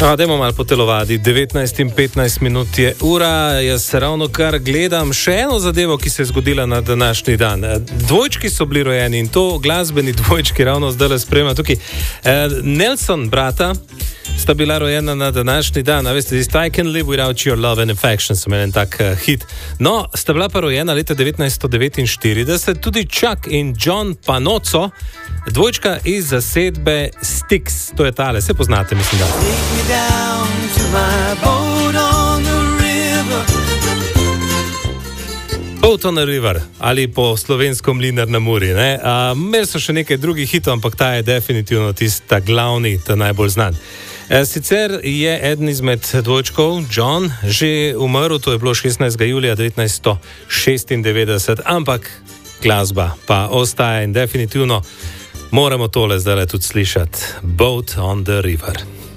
Dajmo malo potelovati, 19 in 15 minut je ura, jaz se ravno kar gledam še eno zadevo, ki se je zgodila na današnji dan. Dvojčki so bili rojeni in to glasbeni dvojčki ravno zdaj le spremlja tukaj. Nelson brata sta bila rojena na današnji dan, a veste, I Can Live Without Your Love and Affection, sem en tak hit. No, sta bila pa rojena leta 1949, tudi Chuck in John Panozzo, dvojčka iz zasedbe Styx, to je tale, se poznate, mislim da. Boat on the River, ali po slovensko Mlinar na Muri. Imeli so še nekaj drugih hitov, ampak ta je definitivno tista glavni, ta najbolj znan. Sicer je eden izmed dvojčkov, John, že umrl, to je bilo 16. julija 1996, ampak glasba pa ostaja in definitivno moramo tole zdaj tudi slišati. Boat on the River.